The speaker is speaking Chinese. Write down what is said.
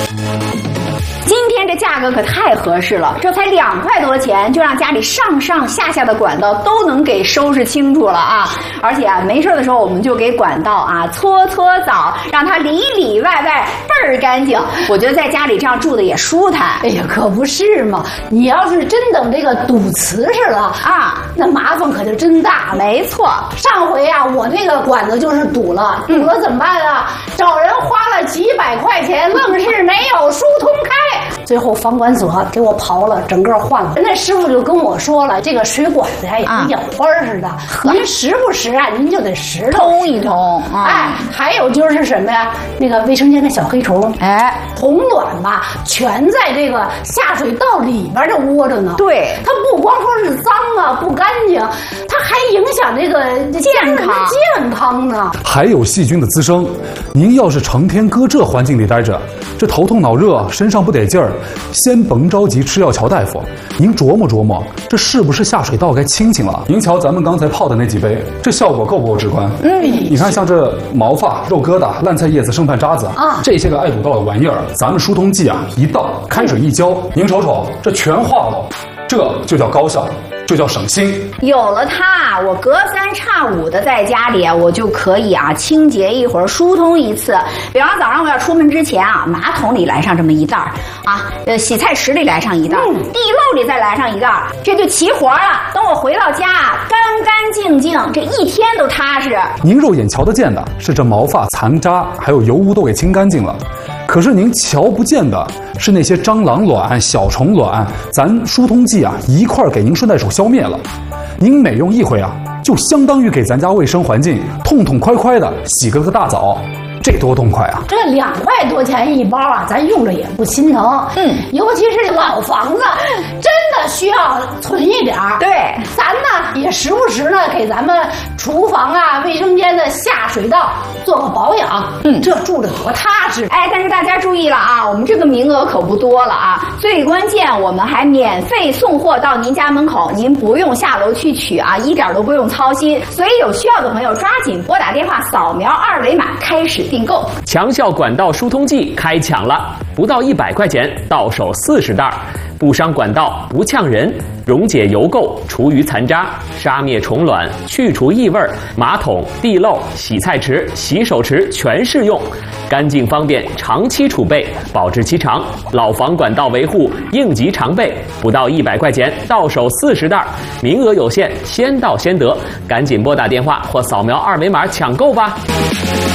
今天这价格可太合适了，这才2块多钱，就让家里上上下下的管道都能给收拾清楚了啊！而且啊，没事的时候我们就给管道啊搓搓澡，让它里里外外倍儿干净。我觉得在家里这样住的也舒坦。 哎呀，可不是嘛！你要是真等这个堵瓷实了啊，那麻烦可就真大了。 没错， 上回啊，我那个管子就是堵了怎么办啊？找人花了几百块钱，愣是没有疏通开。最后房管所给我刨了，整个换了。那师傅就跟我说了，这个水管子呀也跟眼花似的，您时不时啊，您就得拾通一通。 哎，还有就是什么呀？那个卫生间的小黑虫， 哎， 红卵吧，全在这个下水道里边就窝着呢。 对， 它不光说是脏啊，不干净，它还影响这个健康呢。 还有细菌的滋生，您要是成天搁这环境里待着，这头痛脑热，身上不得劲儿，先甭着急吃药瞧大夫，您琢磨琢磨，这是不是下水道该清清了？您瞧咱们刚才泡的那几杯，这效果够不够直观？你看像这毛发、肉疙瘩、烂菜叶子、剩饭渣子啊，这些个爱堵道的玩意儿，咱们疏通剂啊一倒，开水一浇，您瞅瞅，这全化了，这就叫高效。就叫省心。 有了它，我隔3差5的在家里，我就可以啊清洁一会儿，疏通一次。比方早上我要出门之前啊，马桶里来上这么一袋啊，洗菜池里来上一袋，地漏里再来上一袋，这就齐活了。等我回到家，干干净净，这一天都踏实。 您肉眼瞧得见的是这毛发、残渣还有油污都给清干净了。可是您瞧不见的是那些蟑螂卵、小虫卵，咱疏通剂啊一块儿给您顺带手消灭了。您每用一回啊，就相当于给咱家卫生环境痛痛快快的洗个大澡。这多痛快啊！ 这2块多钱一包啊，咱用着也不心疼。尤其是老房子，真的需要存一点儿。 对， 咱呢也时不时呢给咱们厨房啊、卫生间的下水道做个保养。这住着多踏实。 哎，但是大家注意了啊，我们这个名额可不多了啊。最关键，我们还免费送货到您家门口，您不用下楼去取啊，一点都不用操心。所以有需要的朋友抓紧拨打电话，扫描2维码开始订购。 强效管道疏通剂开抢了，不到100块钱，到手40袋，不伤管道，不呛人，溶解油垢，除余残渣，杀灭虫卵，去除异味，马桶、地漏、洗菜池、洗手池全适用，干净方便，长期储备，保质期长，老房管道维护应急常备，不到100块钱，到手40袋，名额有限，先到先得，赶紧拨打电话或扫描2维码抢购吧。